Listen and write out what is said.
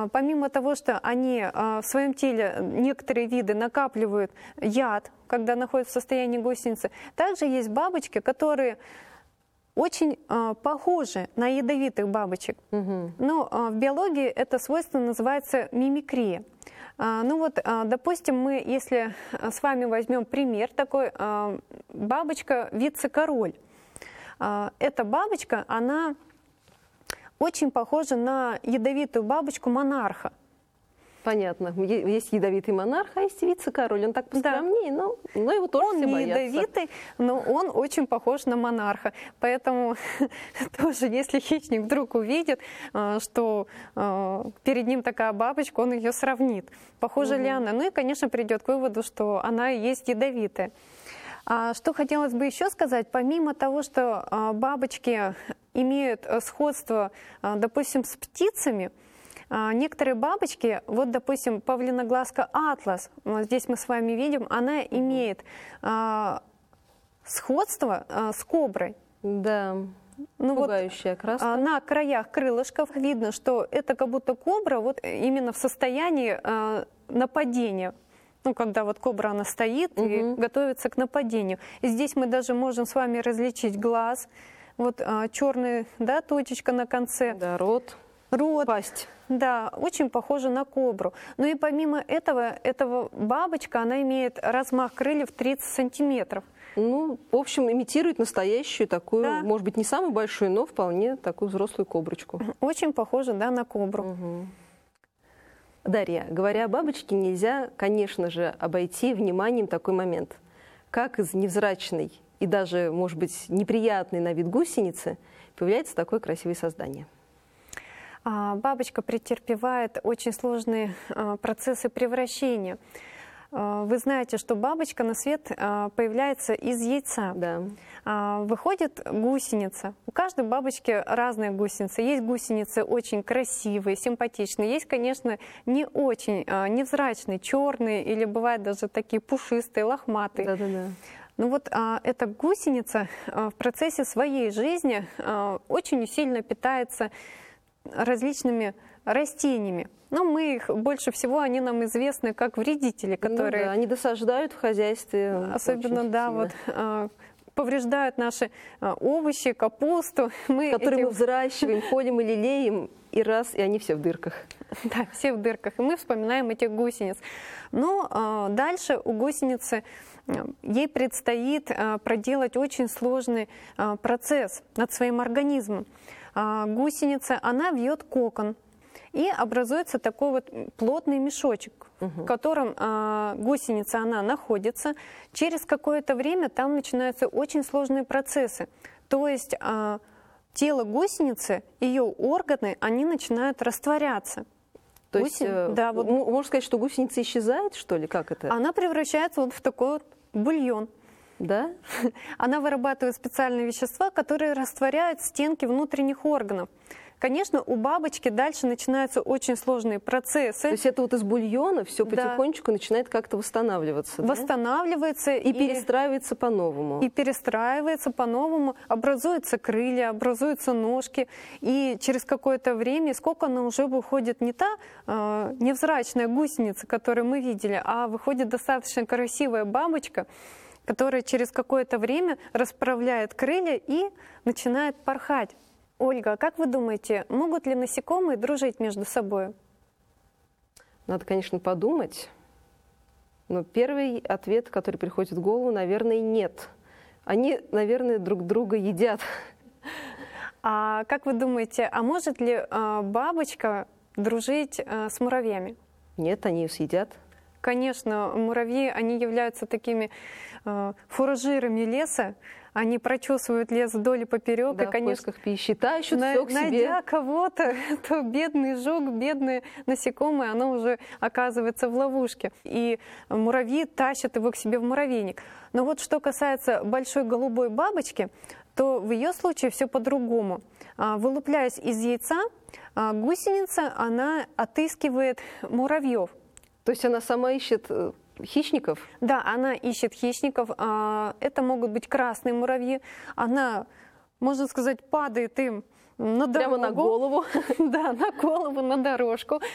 помимо того, что они в своем теле, некоторые виды накапливают яд, когда находятся в состоянии гусеницы, также есть бабочки, которые очень похожи на ядовитых бабочек. Но в биологии это свойство называется мимикрия. Ну вот, допустим, мы, если с вами возьмем пример, такой бабочка вице-король. Эта бабочка, она очень похожа на ядовитую бабочку монарха. Понятно. Есть ядовитый монарх, а есть вице-король. Он так поскромнее, но его тоже он все не боятся. ядовитый, но он очень похож на монарха. Поэтому тоже, если хищник вдруг увидит, что перед ним такая бабочка, он ее сравнит. Похожа ли она? Ну и, конечно, придет к выводу, что она и есть ядовитая. Что хотелось бы еще сказать, помимо того, что бабочки имеют сходство, допустим, с птицами, некоторые бабочки, вот, допустим, павлиноглазка атлас, вот здесь мы с вами видим, она имеет сходство с коброй. Да, ну пугающая краска. На краях крылышков видно, что это как будто кобра вот именно в состоянии нападения. Ну, когда вот кобра, она стоит и готовится к нападению. И здесь мы даже можем с вами различить глаз, вот черная, да, точечка на конце. Да, рот. Пасть. Да, очень похоже на кобру. Ну и помимо этого бабочка, она имеет размах крыльев 30 сантиметров. Ну, в общем, имитирует настоящую такую, да, может быть, не самую большую, но вполне такую взрослую коброчку. Очень похоже, да, на кобру. Дарья, говоря о бабочке, нельзя, конечно же, обойти вниманием такой момент. Как из невзрачной и даже, может быть, неприятной на вид гусеницы появляется такое красивое создание? Бабочка претерпевает очень сложные процессы превращения. Вы знаете, что бабочка на свет появляется из яйца. Да. Выходит гусеница. У каждой бабочки разные гусеницы. Есть гусеницы очень красивые, симпатичные. Есть, конечно, не очень невзрачные, черные или бывают даже такие пушистые, лохматые. Да-да-да. Ну вот эта гусеница в процессе своей жизни очень сильно питается различными растениями. Но мы их, больше всего они нам известны как вредители, которые... Ну да, они досаждают в хозяйстве. Особенно, да, вот повреждают наши овощи, капусту. Которые мы взращиваем, ходим и лелеем, и они все в дырках. Да, все в дырках. И мы вспоминаем этих гусениц. Но дальше у гусеницы ей предстоит проделать очень сложный процесс над своим организмом. Гусеница, она вьет кокон, и образуется такой вот плотный мешочек, в котором гусеница, она находится. Через какое-то время там начинаются очень сложные процессы. То есть тело гусеницы, ее органы, они начинают растворяться. То есть, да, вот... можно сказать, что гусеница исчезает, что ли? Как это? Она превращается вот в такой вот бульон. Да? Она вырабатывает специальные вещества, которые растворяют стенки внутренних органов. Конечно, у бабочки дальше начинаются очень сложные процессы. То есть это вот из бульона все потихонечку начинает как-то восстанавливаться. Восстанавливается. И перестраивается по-новому. И перестраивается по-новому. Образуются крылья, образуются ножки. И через какое-то время, сколько она уже выходит не та невзрачная гусеница, которую мы видели, а выходит достаточно красивая бабочка, которая через какое-то время расправляет крылья и начинает порхать. Ольга, как вы думаете, могут ли насекомые дружить между собой? Надо, конечно, подумать. Но первый ответ, который приходит в голову, наверное, нет. Они, наверное, друг друга едят. А как вы думаете, а может ли бабочка дружить с муравьями? Нет, они ее съедят. Конечно, муравьи, они являются такими фуражирами леса. Они прочесывают лес вдоль и поперек. Да, и, конечно, в поисках пищи, тащат все к себе. Найдя кого-то, то бедный жук, бедное насекомое, оно уже оказывается в ловушке. И муравьи тащат его к себе в муравейник. Но вот что касается большой голубой бабочки, то в ее случае все по-другому. Вылупляясь из яйца, гусеница, она отыскивает муравьев. То есть она сама ищет хищников? Да, она ищет хищников. Это могут быть красные муравьи. Она, можно сказать, падает им на дорогу. Прямо на голову? Да, на голову, на дорожку.